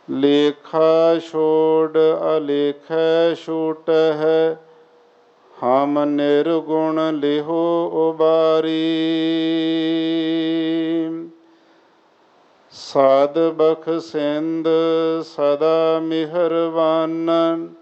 ਲੇਖਾ ਛੋੜ ਅਲੇਖੈ ਛੂਟਹਿ, ਹਮ ਨਿਰਗੁਣ ਲਿਹੋ ਉਬਾਰੀ। ਸਾਧ ਬਖਸ਼ਿੰਦ ਸਦਾ ਮਿਹਰਬਾਨ,